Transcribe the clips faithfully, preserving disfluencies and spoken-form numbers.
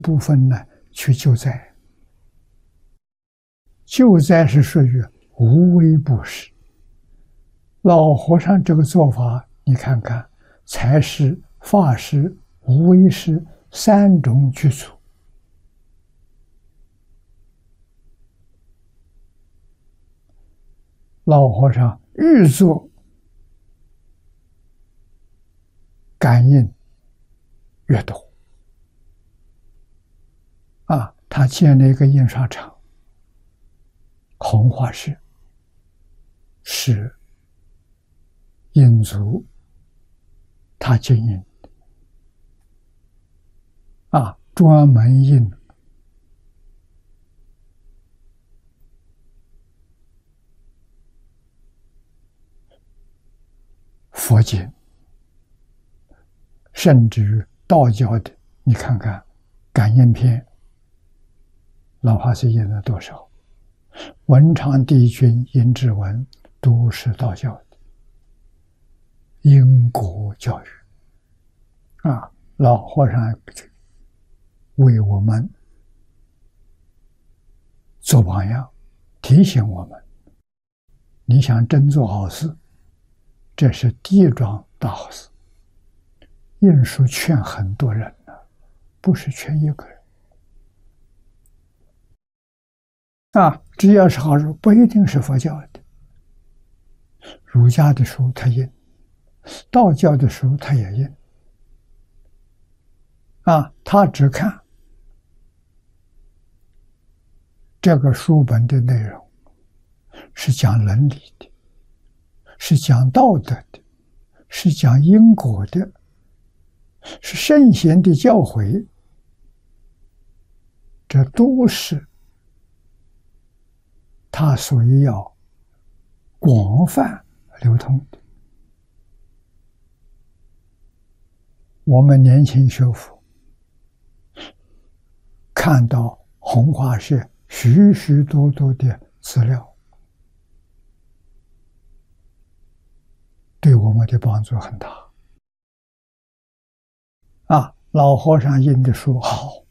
部分呢去救灾。救灾是属于无微不至。老和尚这个做法，你看看，财施、法施、无为施三种具足。老和尚愈做感应越多。啊，他建了一个印刷厂，弘化社，是印族他经营的，啊，专门印佛经，甚至于道教的，你看看感应篇，老法师印了多少？文昌帝君尹志文都是道教的因果教育啊，老和尚为我们做榜样，提醒我们：你想真做好事，这是地桩大好事。印书劝很多人呢，不是劝一个人啊。只要是好书，不一定是佛教的，儒家的书他印，道教的书他也印啊。他只看这个书本的内容是讲伦理的，是讲道德的，是讲因果的，是圣贤的教诲，这都是他所以要广泛流通的。我们年轻学佛，看到弘化社许许多多的资料，对我们的帮助很大。啊，老和尚印的书好，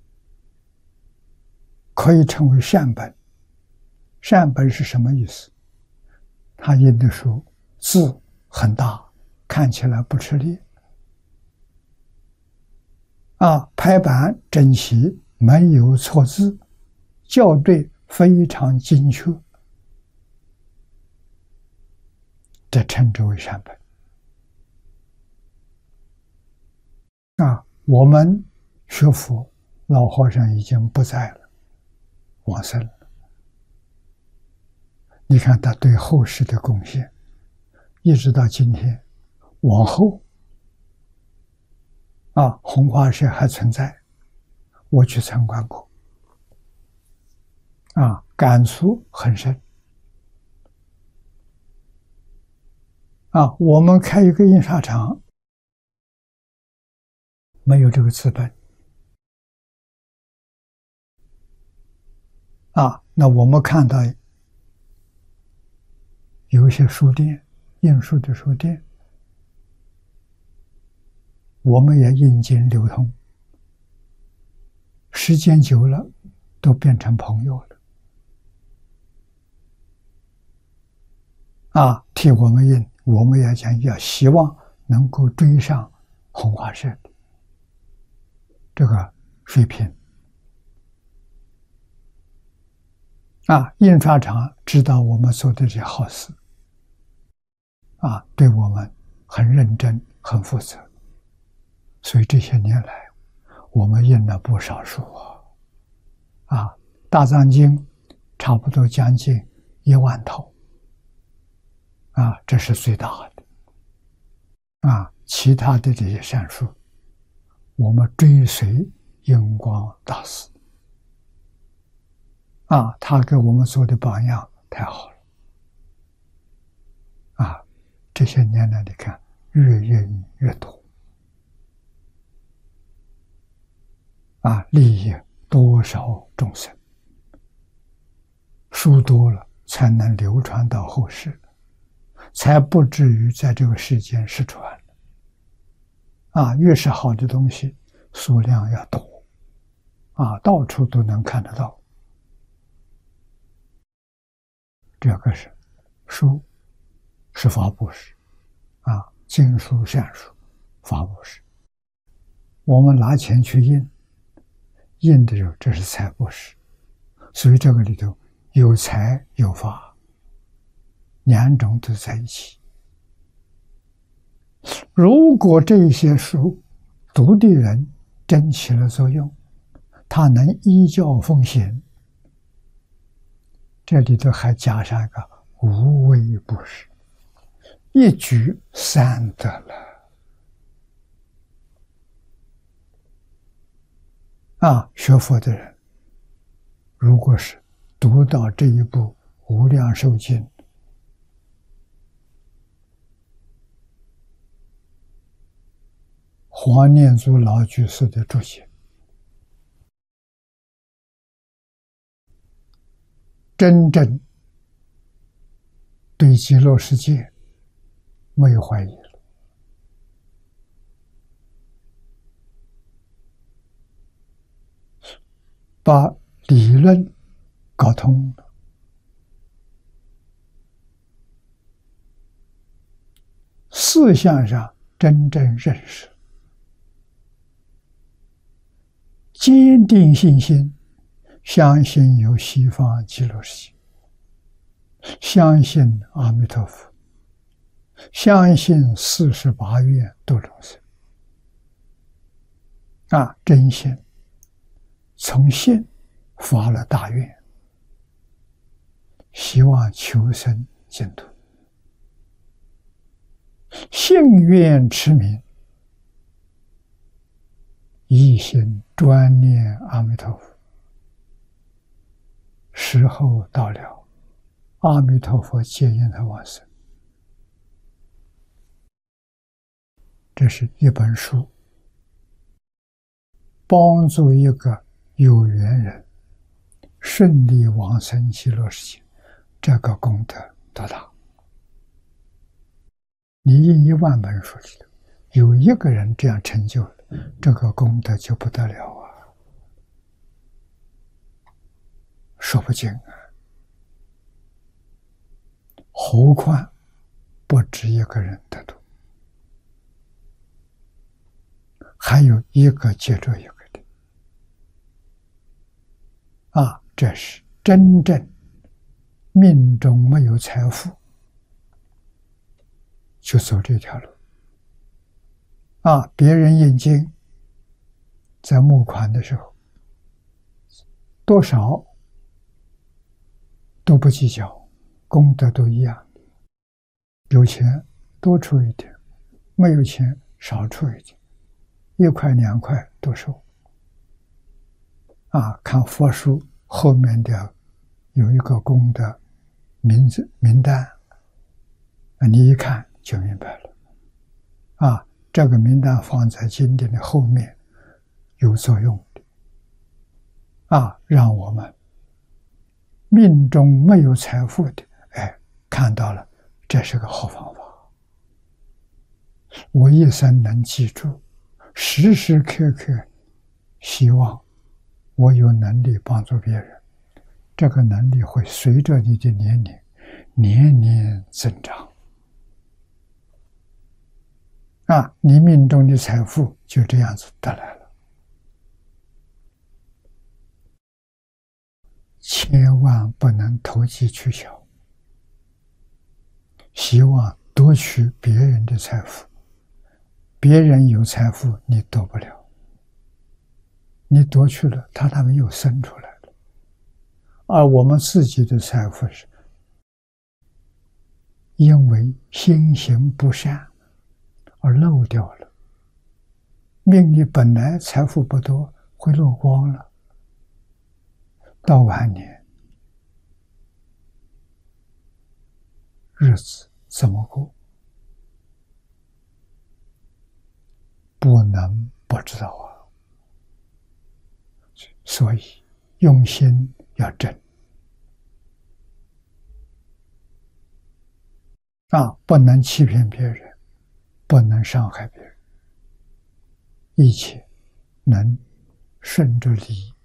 可以称为善本。善本是什么意思？他印的书字很大，看起来不吃力。啊，排版整齐，没有错字，校对非常精确，这称之为善本。啊，我们学佛，老和尚已经不在了，往生了。你看他对后世的贡献，一直到今天，往后，啊，弘化社还存在，我去参观过，啊，感触很深。啊，我们开一个印刷厂，没有这个资本，啊，那我们看到有一些书店，印书的书店，我们也引进流通，时间久了，都变成朋友了。啊，替我们印，我们也讲要希望能够追上弘化社的这个水平。啊，印刷厂知道我们做的这些好事，啊，对我们很认真、很负责，所以这些年来，我们印了不少书啊，啊，大藏经差不多将近一万套，啊，这是最大的，啊，其他的这些善书，我们追随印光大师。啊，他给我们做的榜样太好了，啊，这些年来你看越印越多，啊，利益多少众生，书多了才能流传到后世，才不至于在这个世间失传。啊，越是好的东西，数量要多， 啊，到处都能看得到。这个是书，是法布施啊，经书善书，法布施。我们拿钱去印，印的时候这是财布施，所以这个里头有财有法，两种都在一起。如果这些书读的人真起了作用，他能依教奉行，这里头还加上一个无为布施，一举三得了。啊，学佛的人，如果是读到这一部《无量寿经》，黄念祖老居士的注解，真正对极乐世界没有怀疑了，把理论搞通了，思想上真正认识，坚定信心，相信有西方极乐世界，相信阿弥陀佛，相信四十八愿度众生。啊，真信，从信发了大愿，希望求生净土，信愿持名，一心专念阿弥陀佛。时候到了，阿弥陀佛接引他往生。这是一本书，帮助一个有缘人顺利往生极乐世界，这个功德多大？你印一万本书里头，有一个人这样成就了，这个功德就不得了啊，说不尽啊。何况不止一个人得度，还有一个接着一个的啊，这是真正命中没有财富，就走这条路啊。别人印经在募款的时候，多少都不计较，功德都一样，有钱多出一点，没有钱少出一点，一块两块都收。啊，看佛书后面的有一个功德名字名单，啊，你一看就明白了。啊，这个名单放在经典的后面有作用的，啊，让我们命中没有财富的，哎，看到了，这是个好方法。我一生能记住，时时刻刻希望我有能力帮助别人，这个能力会随着你的年龄年年增长。啊，你命中的财富就这样子得来了。千万不能投机取巧，希望夺取别人的财富。别人有财富你夺不了，你夺去了他他们又生出来了。而我们自己的财富是因为心行不善而漏掉了，命里本来财富不多，会漏光了，到晚年日子怎么过？不能不知道啊！所以用心要正啊，不能欺骗别人，不能伤害别人，一切能顺着理